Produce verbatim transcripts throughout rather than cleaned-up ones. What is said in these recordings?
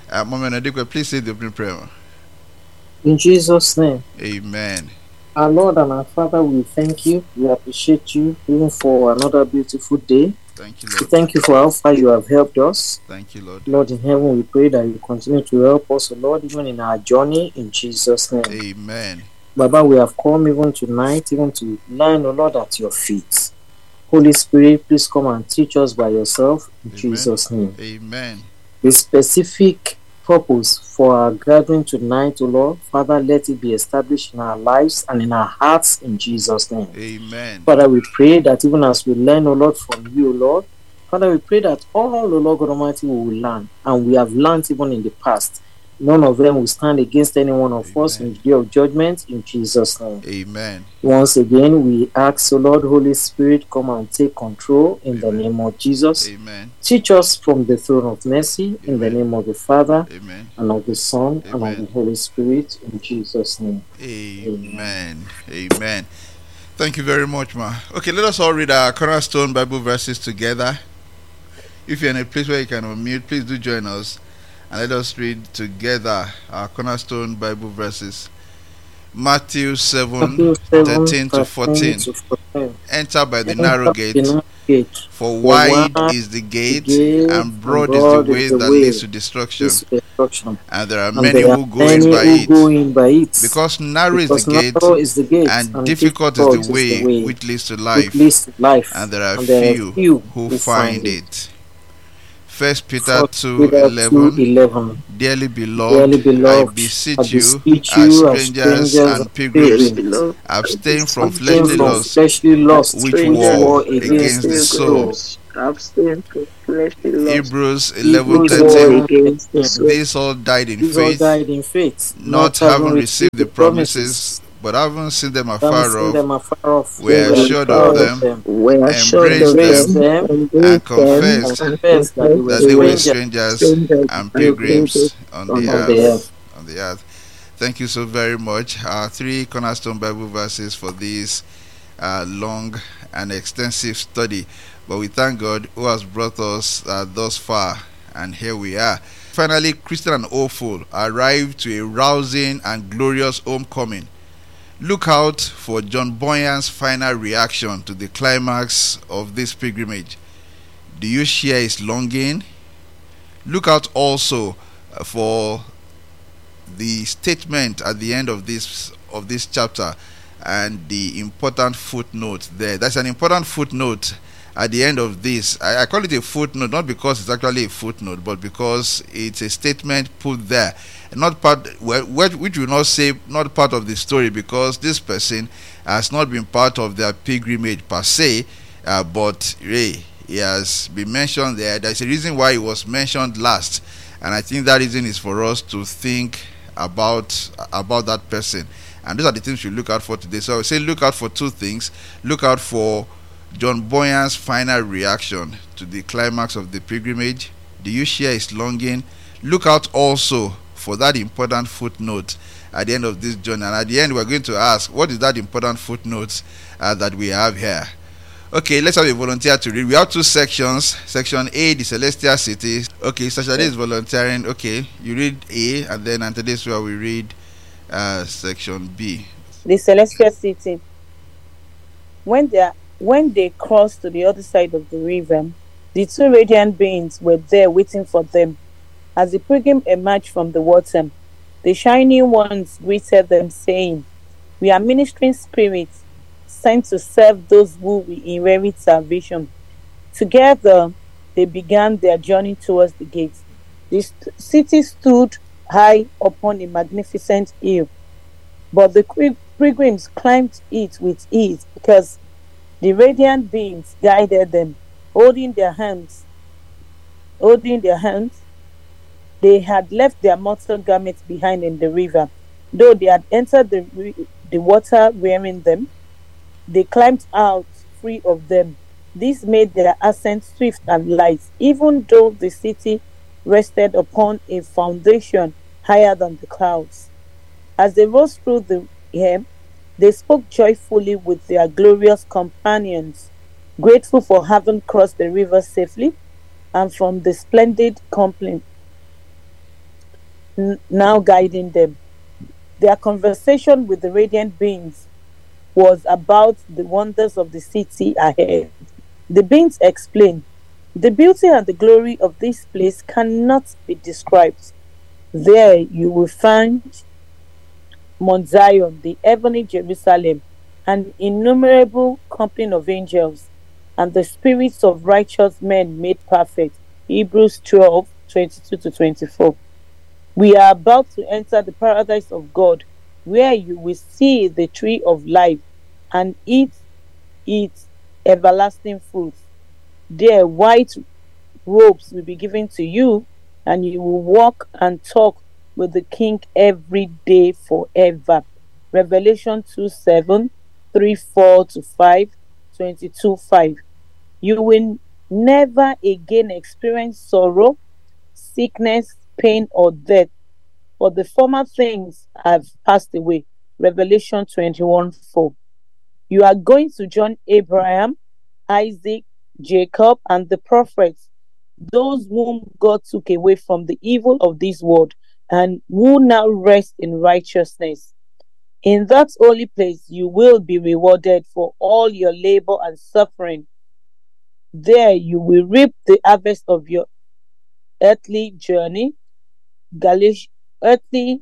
Uh, Mama Nadikwe, please say the opening prayer. In Jesus' name. Amen. Our Lord and our Father, we thank you. We appreciate you even for another beautiful day. Thank you, We Lord. thank you for how far you have helped us. Thank you, Lord. Lord in heaven, we pray that you continue to help us, Lord, even in our journey, in Jesus' name. Amen. Baba, we have come even tonight, even to learn, O Lord, at your feet. Holy Spirit, please come and teach us by yourself, in Amen. Jesus' name. Amen. The specific purpose for our gathering tonight, O Lord, Father, let it be established in our lives and in our hearts, in Jesus' name. Amen. Father, we pray that even as we learn, O Lord, from you, O Lord, Father, we pray that all, O Lord God Almighty, we will learn, and we have learned even in the past. None of them will stand against any one of Amen. us in the day of judgment, in Jesus' name. Amen. Once again, we ask, O Lord, Holy Spirit, come and take control in Amen. the name of Jesus. Amen. Teach us from the throne of mercy in the Amen. name of the Father, Amen. and of the Son, and of Amen. the Holy Spirit, in Jesus' name. Amen. Amen. Thank you very much, ma. Okay, let us all read our cornerstone Bible verses together. If you're in a place where you can unmute, please do join us and let us read together our cornerstone Bible verses. Matthew seven, Matthew seven, thirteen to thirteen fourteen. to fourteen. Enter by the Enter narrow the gate, narrow gate, for for wide wide is the the gate, gate, and broad is the broad way is the that way leads to destruction, leads to destruction, and there are and many there are who go in many by who it. go in by it. Because narrow is the Because gate, narrow is the gate, and and difficult is the difficult is the way way which leads to which life, leads to life, and there are and there are few few who who find find it. it. First Peter First two Peter two eleven. eleven. Dearly Dearly beloved, I beloved, I beseech you, beseech as you as strangers strangers and and pilgrims, pilgrims, abstain from abstain fleshly from lusts fleshly lusts which which war war against against the the soul. soul. Abstain from fleshly lust, Hebrews eleven which Hebrews war thirteen. against the eleven. soul. These all died in These all faith, died in faith, not not having having received received the the promises, promises, but having seen them having afar seen off, them afar off, were Seen were them assured of afar assured off, of them, them, were assured embraced of them, embraced them, them, embraced and them, and confessed and confessed that they confessed were that they they were were strangers, strangers strangers and and pilgrims pilgrims pilgrims on the on on the the earth. earth. earth. On the earth. Thank you so very much. Our three cornerstone Bible verses for this uh, long and extensive study. But we thank God who has brought us uh, thus far, and here we are. Finally, Christian and hopeful arrived to a rousing and glorious homecoming. Look out for John Bunyan's final reaction to the climax of this pilgrimage. Do you share his longing? Look out also uh, for the statement at the end of this of this chapter and the important footnote there. That's an important footnote at the end of this. I, I call it a footnote not because it's actually a footnote, but because it's a statement put there, not part well, which will not say not part of the story, because this person has not been part of their pilgrimage per se, uh, but hey, he has been mentioned there. There's a reason why he was mentioned last, and I think that reason is for us to think about about that person. And those are the things you look out for today. So I would say look out for two things. Look out for John Bunyan's final reaction to the climax of the pilgrimage. Do you share his longing? Look out also for that important footnote at the end of this journey. And at the end, we're going to ask, what is that important footnote uh, that we have here? Okay, let's have a volunteer to read. We have two sections. Section A, the Celestial City. Okay, Sashade is volunteering. Okay, you read A, and then after this, where we read uh, section B. The Celestial City. When they, when they crossed to the other side of the river, the two radiant beings were there waiting for them. As the pilgrim emerged from the water, the shining ones greeted them, saying, "We are ministering spirits, sent to serve those who will inherit salvation." Together, they began their journey towards the gates. The st- city stood high upon a magnificent hill, but the pri- pilgrims climbed it with ease because the radiant beings guided them, holding their hands. Holding their hands, they had left their mortal garments behind in the river. Though they had entered the, ri- the water wearing them, they climbed out free of them. This made their ascent swift and light, even though the city rested upon a foundation higher than the clouds. As they rose through the air, they spoke joyfully with their glorious companions, grateful for having crossed the river safely and from the splendid company n- now guiding them. Their conversation with the radiant beings was about the wonders of the city ahead. The beings explained, the beauty and the glory of this place cannot be described. There you will find Mount Zion, the heavenly Jerusalem, an innumerable company of angels, and the spirits of righteous men made perfect. Hebrews twelve twenty-two to twenty-four. We are about to enter the paradise of God, where you will see the tree of life and eat its everlasting fruits. There, white robes will be given to you, and you will walk and talk with the king every day forever. Revelation two seven, three four to five, twenty-two five. You will never again experience sorrow, sickness, pain, or death, for the former things have passed away. Revelation twenty-one four. You are going to join Abraham, Isaac, Jacob, and the prophets, those whom God took away from the evil of this world and who now rest in righteousness. In that holy place, you will be rewarded for all your labor and suffering. There, you will reap the harvest of your earthly journey. Galatians, earthly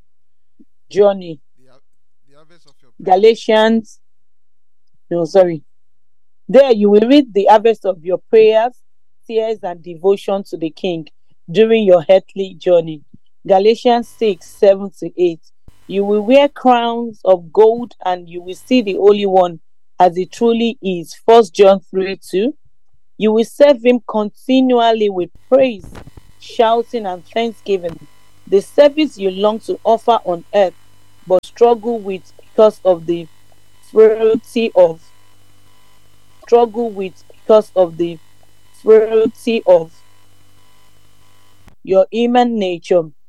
journey. The, the harvest of your Galatians, no, sorry. There, you will reap the harvest of your prayers, tears, and devotion to the King during your earthly journey. Galatians six seven to eight. You will wear crowns of gold, and you will see the Holy One as he truly is. First John three two. You will serve him continually with praise, shouting, and thanksgiving. The service you long to offer on earth, but struggle with because of the frailty of struggle with because of the frailty of your human nature.